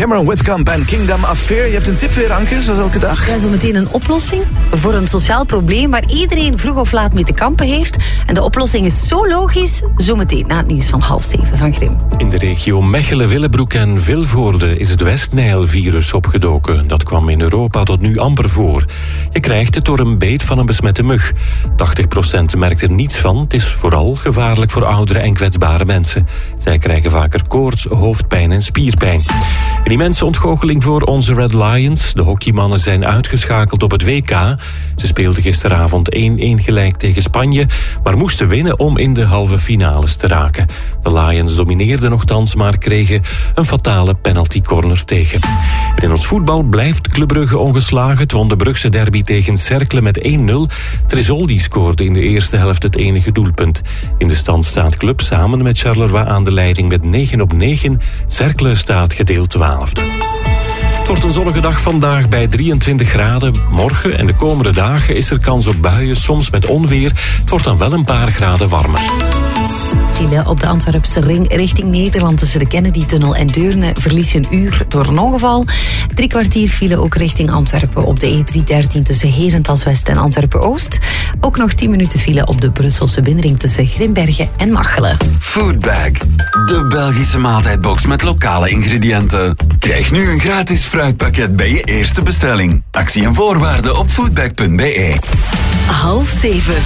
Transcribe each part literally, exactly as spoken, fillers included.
Cameron Whitcomb en Kingdom of Fear. Je hebt een tip weer, Anke, zoals elke dag. Ja, zo meteen een oplossing voor een sociaal probleem waar iedereen vroeg of laat mee te kampen heeft. En de oplossing is zo logisch, zo meteen na het nieuws van half zeven van Grim. In de regio Mechelen, Willebroek en Vilvoorde is het West-Nijl-virus opgedoken. Dat kwam in Europa tot nu amper voor. Je krijgt het door een beet van een besmette mug. tachtig procent merkt er niets van. Het is vooral gevaarlijk voor oudere en kwetsbare mensen. Zij krijgen vaker koorts, hoofdpijn en spierpijn. Een immense ontgoocheling voor onze Red Lions. De hockeymannen zijn uitgeschakeld op het W K. Ze speelden gisteravond één-één gelijk tegen Spanje, maar moesten winnen om in de halve finales te raken. De Lions domineerden nogthans, maar kregen een fatale penalty-corner tegen. En in ons voetbal blijft Club Brugge ongeslagen. Het won de Brugse derby tegen Cercle met één nul. Tresoldi scoorde in de eerste helft het enige doelpunt. In de stand staat Club samen met Charleroi aan de leiding met negen op negen. Cercle staat gedeeld twaalfde. Het wordt een zonnige dag vandaag bij drieëntwintig graden. Morgen en de komende dagen is er kans op buien, soms met onweer. Het wordt dan wel een paar graden warmer. File op de Antwerpse ring richting Nederland tussen de Kennedy-tunnel en Deurne verlies je een uur door een ongeval. Drie kwartier file ook richting Antwerpen op de E driehonderddertien tussen Herentals-West en Antwerpen-Oost. Ook nog tien minuten file op de Brusselse binnenring tussen Grimbergen en Machelen. Foodbag, de Belgische maaltijdbox met lokale ingrediënten. Krijg nu een gratis fruitpakket bij je eerste bestelling. Actie en voorwaarden op foodbag punt b e. Half zeven.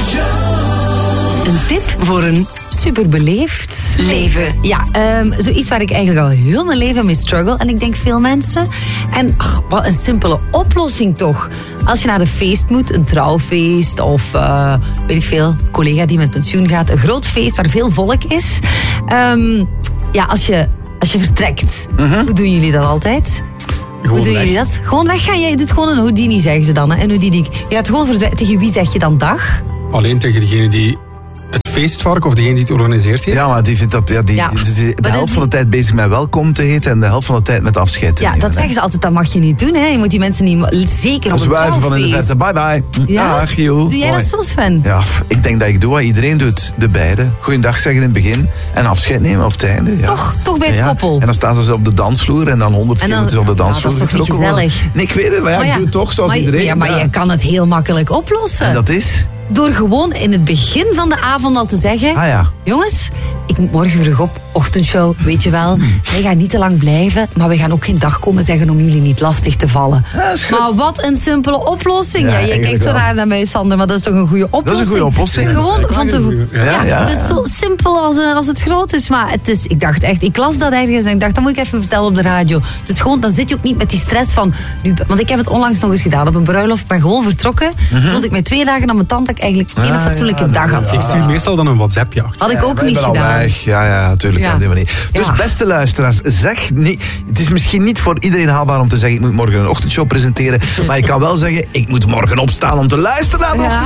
Een tip voor een superbeleefd leven. Ja, um, zoiets waar ik eigenlijk al heel mijn leven mee struggle. En ik denk veel mensen. En ach, wat een simpele oplossing toch. Als je naar een feest moet, een trouwfeest of uh, weet ik veel, een collega die met pensioen gaat, een groot feest waar veel volk is. Um, ja, als je, als je vertrekt, mm-hmm. hoe doen jullie dat altijd? Gewoon Hoe doen weg. jullie dat? Gewoon weggaan. Jij doet gewoon een Houdini, zeggen ze dan. Hè? Een Houdini. Je gaat gewoon verdwijnen. Tegen wie zeg je dan dag? Alleen tegen degene die het feestvark of degene die het organiseert heeft. Ja, maar die vindt dat, ja, die, Ja. die is de Maar helft die- van de tijd bezig met welkom te heten en de helft van de tijd met afscheid te Ja, nemen. dat zeggen ze altijd. Dat mag je niet doen. Hè? Je moet die mensen niet... Zeker op een Zwijven van in de trouwfeest. verte. Bye bye. Ja? Dag, joe. Doe jij dat Mooi. zo, Sven? Ja, ik denk dat ik doe wat iedereen doet. De beide. Goeiedag zeggen in het begin. En afscheid nemen op het einde. Ja. Toch, toch bij het Ja. koppel. En dan staan ze op de dansvloer en dan honderd En keer dan- moeten ze op de Ja, dansvloer dat is toch niet getrokken worden. gezellig? Nee, ik weet het, maar ja, Maar ik doe het toch zoals maar, iedereen. Ja, maar je kan het heel makkelijk oplossen. En dat is? Door gewoon in het begin van de avond al te zeggen... Ah ja. Jongens, ik moet morgen vroeg op, ochtendshow, weet je wel. Wij gaan niet te lang blijven, maar we gaan ook geen dag komen zeggen om jullie niet lastig te vallen. Ja, is goed. Maar wat een simpele oplossing. Ja, Ja, je eigenlijk kijkt zo wel. raar naar mij, Sander, maar dat is toch een goede oplossing? Dat is een goede oplossing. Gewoon van te... Ja, Ja, ja. Het is zo simpel als, als het groot is, maar het is, ik dacht echt, ik las dat ergens en ik dacht, dat moet ik even vertellen op de radio. Dus gewoon, dan zit je ook niet met die stress van, nu, want ik heb het onlangs nog eens gedaan op een bruiloft, ik ben gewoon vertrokken, voelde ik mij twee dagen aan mijn tand dat ik eigenlijk geen Ah, fatsoenlijke ja, dag had. Ik stuur meestal dan een WhatsAppje achter. Had ik ook Ja, niet ik ben al gedaan. weg. Ja, ja, natuurlijk. Ja. op die manier. Dus Ja. beste luisteraars, zeg niet... Het is misschien niet voor iedereen haalbaar om te zeggen ik moet morgen een ochtendshow presenteren, maar ik kan wel zeggen ik moet morgen opstaan om te luisteren naar de Ja.